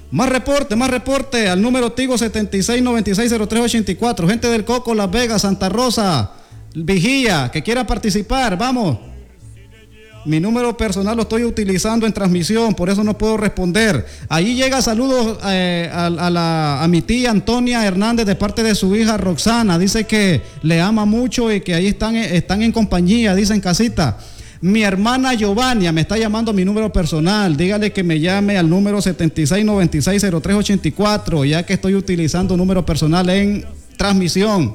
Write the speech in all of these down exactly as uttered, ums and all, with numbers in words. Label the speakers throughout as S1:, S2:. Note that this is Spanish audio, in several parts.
S1: Más reporte, más reporte al número Tigo setenta y seis noventa y seis cero tres ochenta y cuatro. Gente del Coco, Las Vegas, Santa Rosa, Vigía, que quiera participar, vamos. Mi número personal lo estoy utilizando en transmisión, por eso no puedo responder. Ahí llega saludos eh, a, a, la, a mi tía Antonia Hernández de parte de su hija Roxana. Dice que le ama mucho y que ahí están, están en compañía, dice en casita. Mi hermana Giovanna me está llamando a mi número personal. Dígale que me llame al número setenta y seis noventa y seis cero tres ochenta y cuatro, ya que estoy utilizando número personal en transmisión.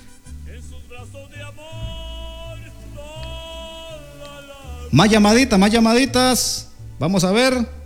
S1: Más llamaditas, más llamaditas. Vamos a ver.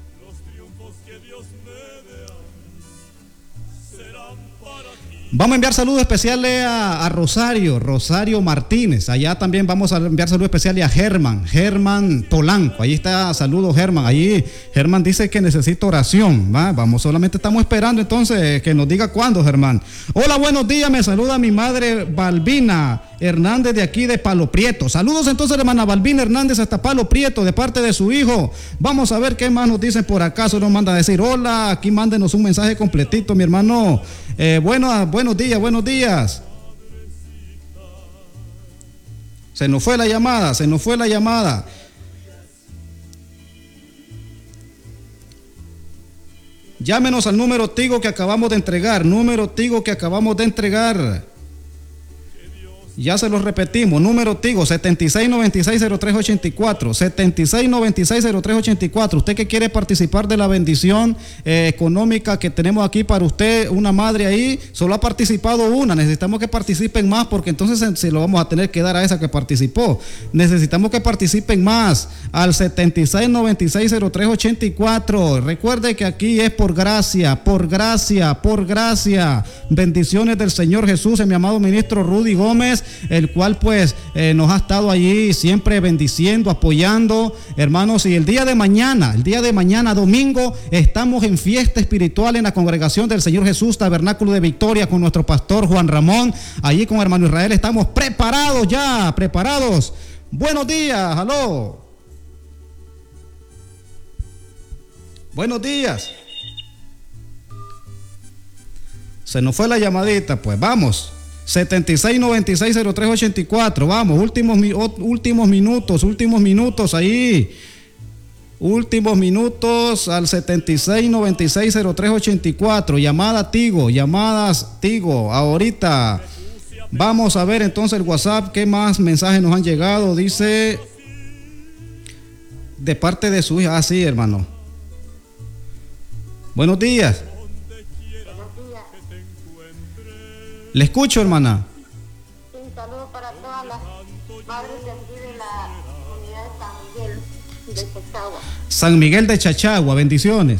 S1: Vamos a enviar saludos especiales a, a Rosario, Rosario Martínez. Allá también vamos a enviar saludos especiales a Germán, Germán Polanco. Ahí está, saludos Germán. Ahí Germán dice que necesita oración. ¿va? Vamos, solamente estamos esperando entonces que nos diga cuándo, Germán. Hola, buenos días, me saluda mi madre Balbina Hernández de aquí de Palo Prieto. Saludos entonces, hermana Balbina Hernández hasta Palo Prieto de parte de su hijo. Vamos a ver qué más nos dicen por acá. Solo nos manda a decir hola, aquí mándenos un mensaje completito, mi hermano. Eh, bueno, buenos días, buenos días. Se nos fue la llamada, se nos fue la llamada. Llámenos al número Tigo que acabamos de entregar, número Tigo que acabamos de entregar. Ya se los repetimos, número Tigo setenta y seis noventa y seis cero tres ochenta y cuatro, setenta y seis noventa y seis cero tres ochenta y cuatro. Usted que quiere participar de la bendición eh, económica que tenemos aquí para usted, una madre ahí, solo ha participado una, necesitamos que participen más porque entonces se, se lo vamos a tener que dar a esa que participó. Necesitamos que participen más al setenta y seis noventa y seis cero tres ochenta y cuatro. Recuerde que aquí es por gracia, por gracia, por gracia. Bendiciones del Señor Jesús en mi amado ministro Rudy Gómez, el cual pues eh, nos ha estado allí siempre bendiciendo, apoyando, hermanos. Y el día de mañana, el día de mañana domingo, estamos en fiesta espiritual en la congregación del Señor Jesús, Tabernáculo de Victoria, con nuestro pastor Juan Ramón, allí con hermano Israel. Estamos preparados ya, preparados. Buenos días, aló. Buenos días. Se nos fue la llamadita, pues vamos. setenta y seis noventa y seis cero tres ochenta y cuatro. Vamos, últimos, últimos minutos, últimos minutos ahí. Últimos minutos al setenta y seis noventa y seis cero tres ochenta y cuatro. Llamada Tigo, llamadas Tigo. Ahorita vamos a ver entonces el WhatsApp, qué más mensajes nos han llegado. Dice de parte de su hija. Ah, sí, hermano. Buenos días. Le escucho, hermana.
S2: Un saludo para todas las madres de aquí de la comunidad de San Miguel de Chachagua.
S1: San Miguel de Chachagua, bendiciones.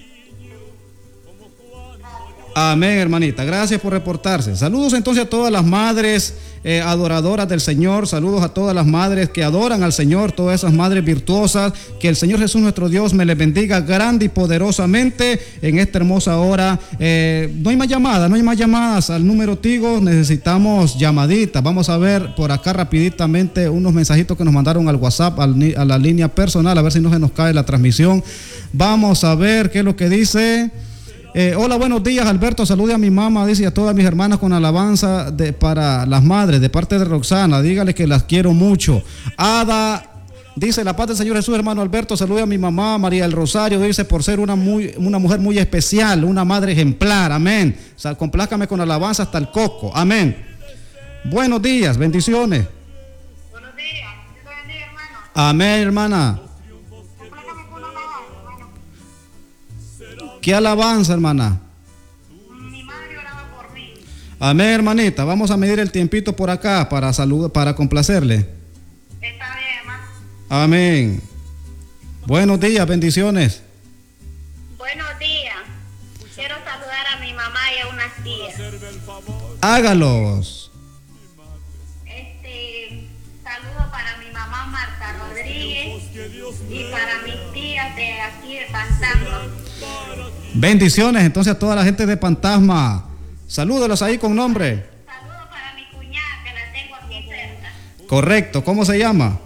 S1: Amén, hermanita. Gracias por reportarse. Saludos entonces a todas las madres eh, adoradoras del Señor. Saludos a todas las madres que adoran al Señor, todas esas madres virtuosas. Que el Señor Jesús nuestro Dios me les bendiga grande y poderosamente en esta hermosa hora. Eh, no hay más llamadas, no hay más llamadas al número Tigo. Necesitamos llamaditas. Vamos a ver por acá rapiditamente unos mensajitos que nos mandaron al WhatsApp, al, a la línea personal, a ver si no se nos cae la transmisión. Vamos a ver qué es lo que dice. Eh, hola, buenos días, Alberto. Salude a mi mamá, dice, y a todas mis hermanas con alabanza de, para las madres, de parte de Roxana. Dígale que las quiero mucho. Ada, dice, la paz del Señor Jesús, hermano Alberto. Salude a mi mamá, María del Rosario, dice, por ser una, muy, una mujer muy especial, una madre ejemplar. Amén. O sea, complázcame con alabanza hasta el coco. Amén. Buenos días, bendiciones.
S2: Buenos días, Dios te bendiga, hermano.
S1: Amén, hermana. ¿Qué alabanza, hermana?
S2: Mi madre oraba por mí.
S1: Amén, hermanita. Vamos a medir el tiempito por acá para salud, para complacerle.
S2: Está bien, hermano.
S1: Amén. Buenos días, bendiciones.
S2: Buenos días. Quiero saludar a mi mamá y a unas tías.
S1: Hágalos.
S2: Este, saludo para mi mamá Marta Rodríguez y para mis tías de aquí de Fantasma.
S1: Bendiciones entonces a toda la gente de Fantasma. Salúdelos ahí con nombre.
S2: Saludos para mi cuñada que la tengo aquí cerca.
S1: Correcto, ¿cómo se llama?